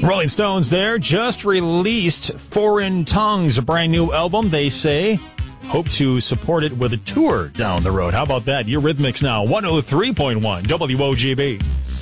Rolling Stones there just released Foreign Tongues, a brand new album, they say. Hope to support it with a tour down the road. How about that? Eurythmics now, 103.1 WOGB.